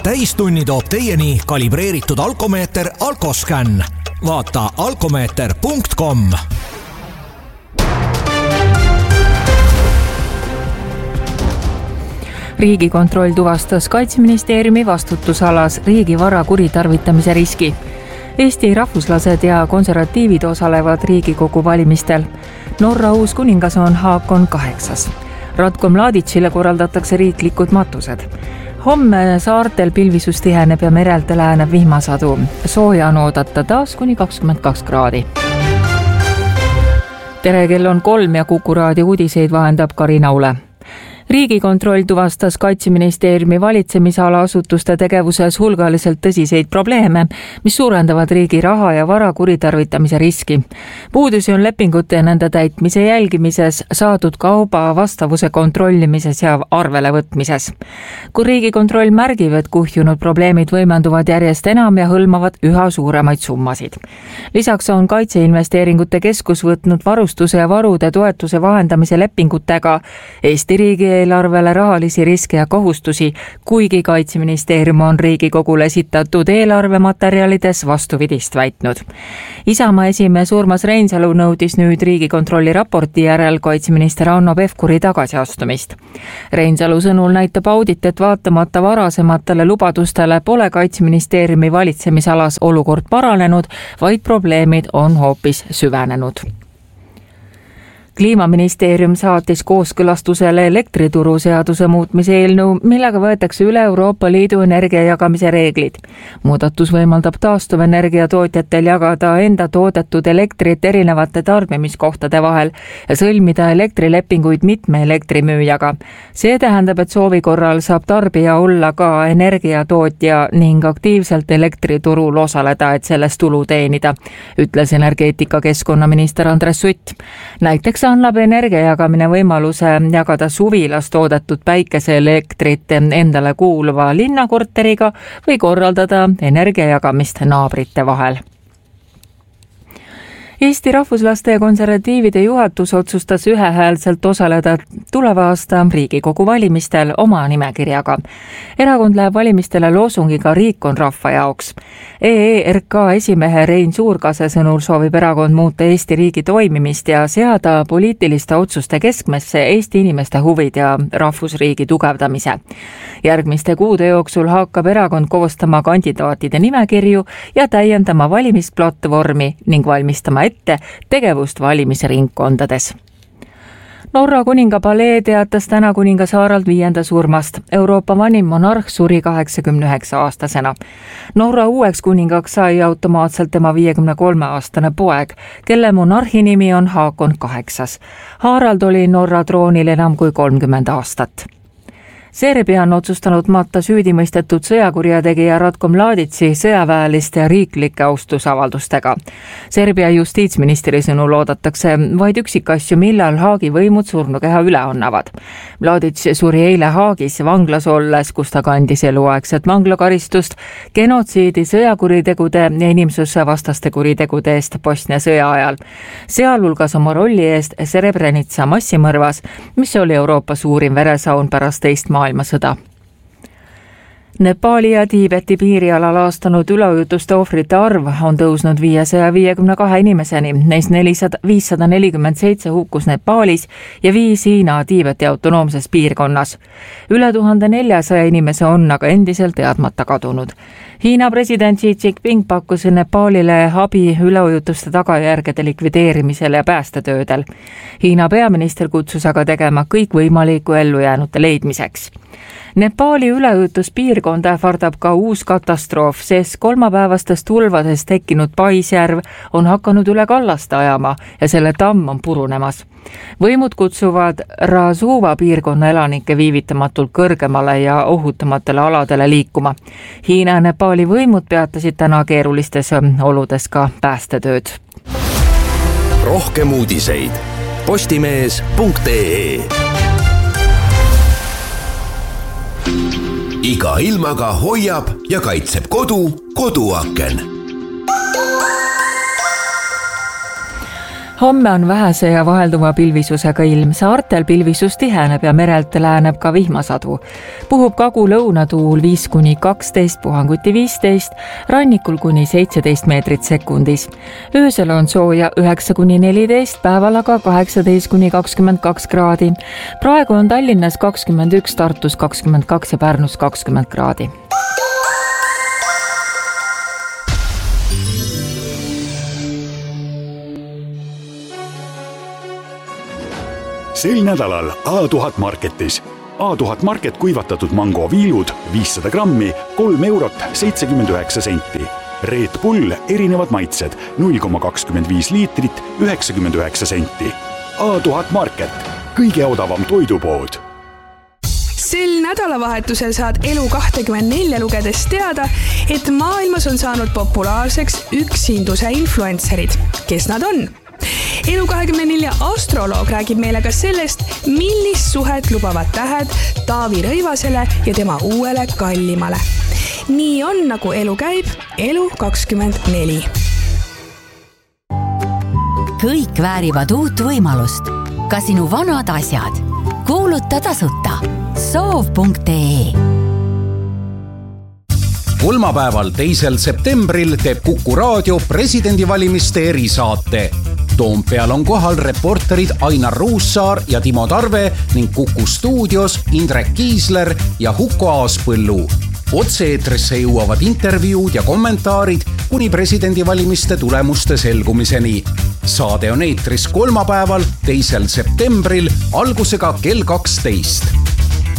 Täistunni toob teieni kalibreeritud alkomeeter Alkoscan. Vaata alkomeeter.com. Riigikontroll tuvastas Kaitseministeeriumi vastutusalas riigivara kuritarvitamise riski. Eesti rahvuslased ja konservatiivid osalevad Riigikogu valimistel. Norra uus kuningas on Haakon 8. Ratko Mladićile korraldatakse riiklikud matused. Homme saartel pilvisus tiheneb ja merelt lääneb vihmasadu. Sooja on oodata taas kuni 22 kraadi. Tere, kell on 3 ja Kuku raadio uudiseid vahendab Karina Ule. Riigikontroll tuvastas Kaitseministeeriumi valitsemisala asutuste tegevuses hulgaliselt tõsiseid probleeme, mis suurendavad riigi raha ja vara kuritarvitamise riski. Puudusi on lepingute ja nende täitmise jälgimises, saadud kauba vastavuse kontrollimises ja arvele võtmises. Kui Riigikontroll märgib, et kuhjunud probleemid võimenduvad järjest enam ja hõlmavad üha suuremaid summasid. Lisaks on Kaitseinvesteeringute Keskus võtnud varustuse ja varude toetuse vahendamise lepingutega Eesti riigi eelarvele rahalisi riske ja kohustusi, kuigi Kaitseministeerium on Riigikogule esitatud eelarvematerjalides vastupidist väitnud. Isamaa esimees Urmas Reinsalu nõudis nüüd Riigikontrolli raporti järel kaitseminister Hanno Pevkuri tagasiastumist. Reinsalu sõnul näitab audit, et vaatamata varasematele lubadustele pole Kaitseministeeriumi valitsemisalas olukord paranenud, vaid probleemid on hoopis süvenenud. Kliimaministeerium saatis kooskõlastusele elektrituru seaduse muutmise eelnõu, millega võetakse üle Euroopa Liidu energiajagamise reeglid. Muudatus võimaldab taastuvenergia tootjatel jagada enda toodetud elektrit erinevate tarbimiskohtade vahel ja sõlmida elektrilepinguid mitme elektrimüüjaga. See tähendab, et soovi korral saab tarbija olla ka energiatootja ning aktiivselt elektriturul osaleda, et sellest tulu teenida, ütles energeetika keskkonnaminister Andres Sutt. Näiteks annab energiajagamine võimaluse jagada suvilas toodetud päikeseelektrit endale kuuluva linnakorteriga või korraldada energiajagamist naabrite vahel. Eesti rahvuslaste ja konservatiivide juhatus otsustas ühehäälselt osaleda tuleva aasta Riigikogu valimistel oma nimekirjaga. Erakond läheb valimistele loosungiga Riik on rahva jaoks. EERK esimehe Rein Suurkase sõnul soovib erakond muuta Eesti riigi toimimist ja seada poliitiliste otsuste keskmesse Eesti inimeste huvid ja rahvusriigi tugevdamise. Järgmiste kuude jooksul hakkab erakond koostama kandidaatide nimekirju ja täiendama valimisplatvormi ning valmistama ette tegevust valimisringkondades. Norra kuninga palee teatas täna kuningas Harald 5. surmast. Euroopa vanim monarh suri 89-aastasena. Norra uueks kuningaks sai automaatselt tema 53-aastane poeg, kelle monarhi nimi on Haakon 8. Harald oli Norra troonil enam kui 30 aastat. Serbia on otsustanud matta süüdimõistetud sõjakurjategija Ratko Mladići sõjaväeliste ja riiklike austusavaldustega. Serbia justiitsministri sõnul oodatakse vaid üksikasju, millal Haagi võimud surnukeha üle annavad. Mladić suri eile Haagis vanglas olles, kus ta kandis eluaegset vanglakaristust genotsiidi, sõjakuritegude ja inimsusvastaste kuritegude eest Bosnia sõja ajal. Sealhulgas oma rolli eest Srebrenica massimõrvas, mis oli Euroopa suurim veresaun pärast teist maailmasõda. Nepali ja Tiibeti piirialal aastanud üleujutuste ohvrite arv on tõusnud 552 inimeseni, neist 547 hukkus Nepalis ja 5 Hiina Tiibeti autonoomses piirkonnas. Üle 1400 inimese on aga endiselt teadmata kadunud. Hiina president Xi Jinping pakkus Nepalile abi üleujutuste tagajärgede likvideerimisel ja päästetöödel. Hiina peaminister kutsus aga tegema kõik võimalikku ellujäänute leidmiseks. Nepali üleujutuspiirkond ähvardab ka uus katastroof, sest kolmapäevastest tulvadest tekkinud paisjärv on hakanud üle kallast ajama ja selle tamm on purunemas. Võimud kutsuvad Rasuva piirkonna elanikke viivitamatult kõrgemale ja ohutamatele aladele liikuma. Hiina ja Nepali võimud peatasid täna keerulistes oludes ka päästetööd. Rohkem uudiseid postimees.ee. Iga ilmaga hoiab ja kaitseb koduaken. Homme on vähese ja vahelduva pilvisusega ilm. Saartel pilvisus tiheneb ja merelt lääneb ka vihmasadu. Puhub kagu-lõunatuul 5-12, puhanguti 15, rannikul kuni 17 meetrit sekundis. Öösel on sooja 9-14, päeval aga 18-22 kraadi. Praegu on Tallinnas 21, Tartus 22 ja Pärnus 20 kraadi. Sel nädalal A1000 Marketis. A1000 Market kuivatatud mangoviilud 500 grammi, 3 eurot 79 senti. Red Bull erinevad maitsed 0,25 liitrit 99 senti. A1000 Market, kõige odavam toidupood. Sel nädalavahetusel saad Elu24 lugedes teada, et maailmas on saanud populaarseks üksinduse influencerid. Kes nad on? Elu24 astroloog räägib meile ka sellest, millist suhet lubavad tähed Taavi Rõivasele ja tema uuele kallimale. Nii on, nagu elu käib, Elu24. Kõik väärivad uut võimalust. Ka sinu vanad asjad. Kuuluta tasuta. Soov.ee. Kolmapäeval 2. septembril teeb Kuku Raadio presidendivalimiste erisaate. Toompeal on kohal reporterid Ainar Ruussaar ja Timo Tarve ning Kuku stuudios Indrek Kiisler ja Huko Aaspõllu. Otse-eetrisse jõuavad intervjuud ja kommentaarid kuni presidendivalimiste tulemuste selgumiseni. Saade on eetris kolmapäeval 2. septembril algusega kell 12.